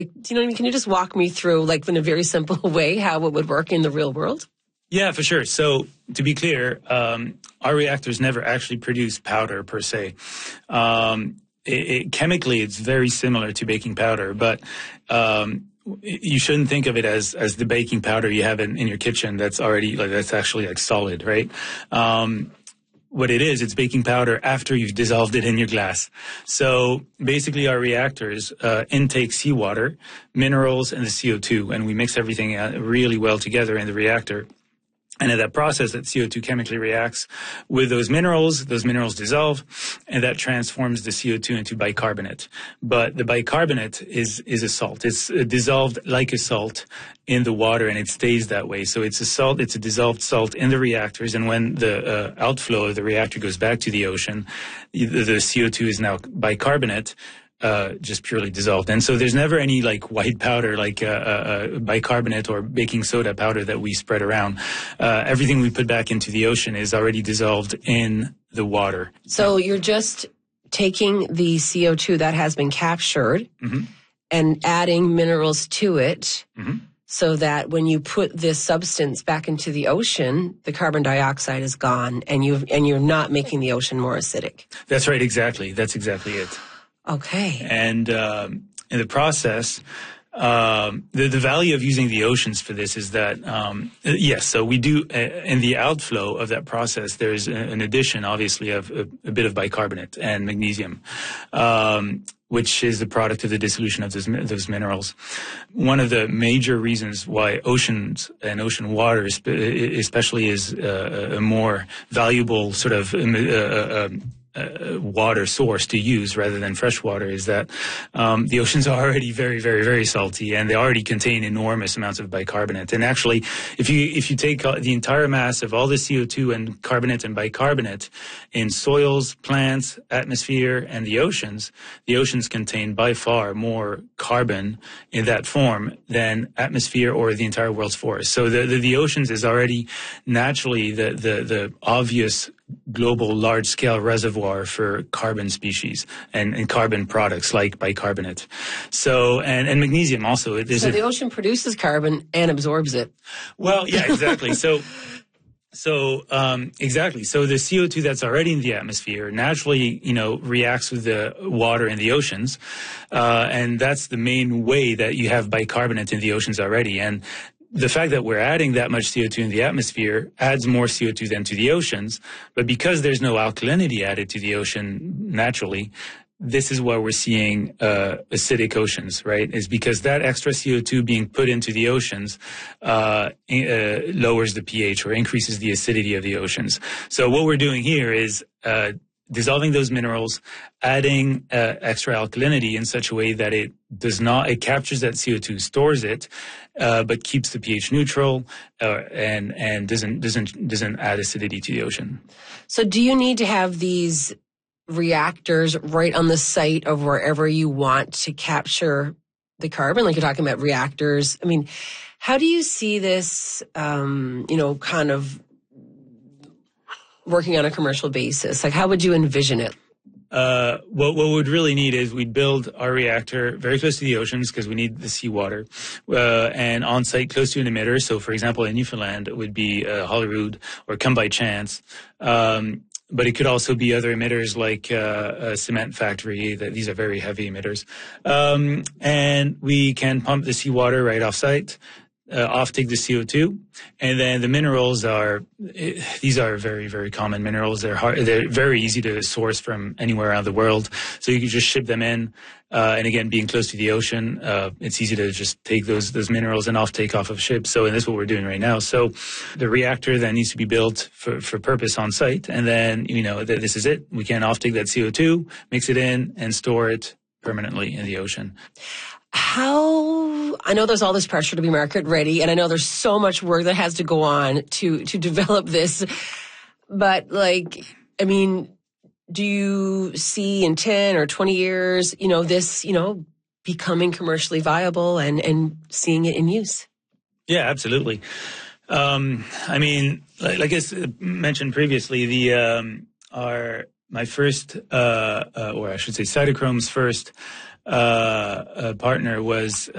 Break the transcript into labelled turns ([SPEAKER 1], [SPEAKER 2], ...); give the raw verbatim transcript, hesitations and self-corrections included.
[SPEAKER 1] Do you know what I mean? Can you just walk me through, like, in a very simple way, how it would work in the real world?
[SPEAKER 2] Yeah, for sure. So to be clear, um, our reactors never actually produce powder per se. Um, it, it, chemically, it's very similar to baking powder, but um, you shouldn't think of it as as the baking powder you have in, in your kitchen. That's already like that's actually like solid, right? Um, What it is, it's baking powder after you've dissolved it in your glass. So basically our reactors uh, intake seawater, minerals, and the C O two, and we mix everything really well together in the reactor. And in that process, that C O two chemically reacts with those minerals. Those minerals dissolve, and that transforms the C O two into bicarbonate. But the bicarbonate is is a salt. It's dissolved like a salt in the water, and it stays that way. So it's a salt. It's a dissolved salt in the reactors. And when the uh, outflow of the reactor goes back to the ocean, the, the C O two is now bicarbonate. Uh, just purely dissolved. And so there's never any like white powder, like uh, uh, bicarbonate or baking soda powder that we spread around. Uh, everything we put back into the ocean is already dissolved in the water.
[SPEAKER 1] So you're just taking the C O two that has been captured mm-hmm. and adding minerals to it mm-hmm. so that when you put this substance back into the ocean, the carbon dioxide is gone and you and you're not making the ocean more acidic.
[SPEAKER 2] That's right. Exactly. That's exactly it.
[SPEAKER 1] Okay.
[SPEAKER 2] And um, in the process, um, the, the value of using the oceans for this is that, um, yes, so we do, uh, in the outflow of that process, there's an addition, obviously, of a, a bit of bicarbonate and magnesium, um, which is the product of the dissolution of those, those minerals. One of the major reasons why oceans and ocean water especially is uh, a more valuable sort of uh, uh, Uh, water source to use rather than fresh water is that um, the oceans are already very, very, very salty, and they already contain enormous amounts of bicarbonate. And actually, if you if you take the entire mass of all the C O two and carbonate and bicarbonate in soils, plants, atmosphere, and the oceans, the oceans contain by far more carbon in that form than atmosphere or the entire world's forest. So the the, the oceans is already naturally the the, the obvious global large-scale reservoir for carbon species and, and carbon products like bicarbonate. So, and, and magnesium also. It is
[SPEAKER 1] so the ocean produces carbon and absorbs it.
[SPEAKER 2] Well, yeah, exactly. so, so, um, exactly. So the C O two that's already in the atmosphere naturally, you know, reacts with the water in the oceans. Uh, and that's the main way that you have bicarbonate in the oceans already. And the fact that we're adding that much C O two in the atmosphere adds more C O two than to the oceans. But because there's no alkalinity added to the ocean naturally, this is why we're seeing uh, acidic oceans, right? Is because that extra C O two being put into the oceans uh, uh, lowers the pH or increases the acidity of the oceans. So what we're doing here is uh, dissolving those minerals, adding uh, extra alkalinity in such a way that it does not, it captures that C O two, stores it, uh, but keeps the pH neutral uh, and and doesn't doesn't doesn't add acidity to the ocean.
[SPEAKER 1] So, do you need to have these reactors right on the site of wherever you want to capture the carbon? Like you're talking about reactors. I mean, how do you see this? Um, you know, kind of working on a commercial basis? Like, how would you envision it?
[SPEAKER 2] Uh, what, what we'd really need is we'd build our reactor very close to the oceans because we need the seawater, uh, and on site close to an emitter. So, for example, in Newfoundland, it would be uh, Holyrood or Come By Chance. Um, but it could also be other emitters like uh, a cement factory. That these are very heavy emitters. Um, and we can pump the seawater right off site. Uh, off-take the C O two, and then the minerals are, these are very, very common minerals. They're hard, they're very easy to source from anywhere around the world. So you can just ship them in. Uh, and again, being close to the ocean, uh, it's easy to just take those, those minerals and off-take off of ships. So, and that's what we're doing right now. So the reactor then needs to be built for, for purpose on site. And then, you know, th- this is it. We can off-take that C O two, mix it in, and store it permanently in the ocean.
[SPEAKER 1] How, I know there's all this pressure to be market ready, and I know there's so much work that has to go on to, to develop this, but like, I mean, do you see in ten or twenty years, you know, this, you know, becoming commercially viable and, and seeing it in use?
[SPEAKER 2] Yeah, absolutely. Um, I mean, like, like I mentioned previously, the, um, our, my first, uh, uh, or I should say Cytochrome's first, uh, uh partner was